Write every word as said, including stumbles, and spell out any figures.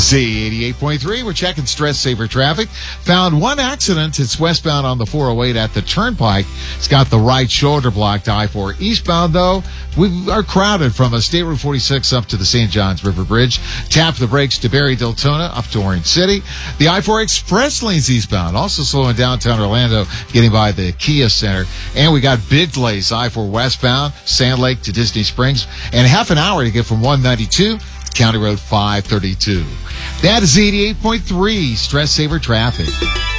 Z eighty-eight point three, we're checking stress saver traffic. Found one accident. It's westbound on the four oh eight at the Turnpike. It's got the right shoulder blocked. I four eastbound, though, we are crowded from a State Route forty-six up to the Saint Johns River Bridge. Tap the brakes to Barry Deltona up to Orange City. The I four express lanes eastbound, also slowing downtown Orlando, getting by the Kia Center. And we got big delays. I four westbound, Sand Lake to Disney Springs, and half an hour to get from one ninety-two County Road five thirty-two. That is eighty-eight point three Stress Saver Traffic.